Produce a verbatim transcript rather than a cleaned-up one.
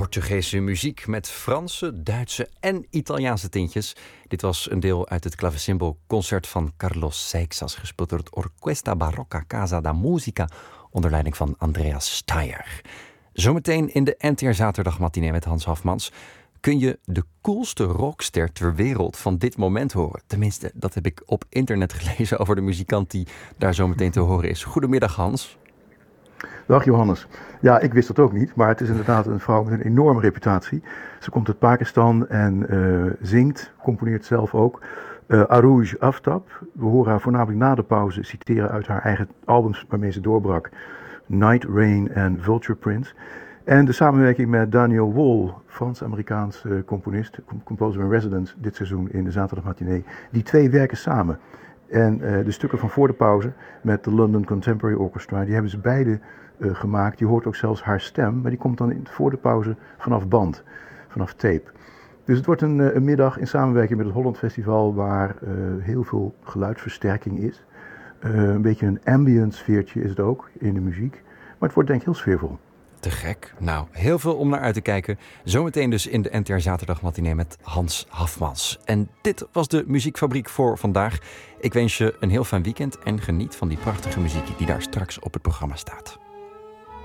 Portugese muziek met Franse, Duitse en Italiaanse tintjes. Dit was een deel uit het Clavecimbo-concert van Carlos Seixas, gespeeld door het Orquesta Barocca Casa da Musica onder leiding van Andreas Steyer. Zometeen in de N T R Zaterdagmatinee met Hans Hafmans kun je de coolste rockster ter wereld van dit moment horen. Tenminste, dat heb ik op internet gelezen over de muzikant die daar zometeen te horen is. Goedemiddag, Hans. Dag Johannes. Ja, ik wist dat ook niet, maar het is inderdaad een vrouw met een enorme reputatie. Ze komt uit Pakistan en uh, zingt, componeert zelf ook. Uh, Arooj Aftab, we horen haar voornamelijk na de pauze citeren uit haar eigen albums waarmee ze doorbrak. Night Rain en Vulture Prince. En de samenwerking met Daniel Wall, Frans-Amerikaans uh, componist, composer in residence dit seizoen in de Zaterdagmatinee. Die twee werken samen. En uh, de stukken van voor de pauze met de London Contemporary Orchestra, die hebben ze beide uh, gemaakt. Je hoort ook zelfs haar stem, maar die komt dan in, voor de pauze vanaf band, vanaf tape. Dus het wordt een, uh, een middag in samenwerking met het Holland Festival waar uh, heel veel geluidsversterking is. Uh, een beetje een ambient sfeertje is het ook in de muziek, maar het wordt denk ik heel sfeervol. Te gek. Nou, heel veel om naar uit te kijken. Zometeen dus in de N T R Zaterdagmatinee met Hans Hafmans. En dit was de Muziekfabriek voor vandaag. Ik wens je een heel fijn weekend en geniet van die prachtige muziek die daar straks op het programma staat.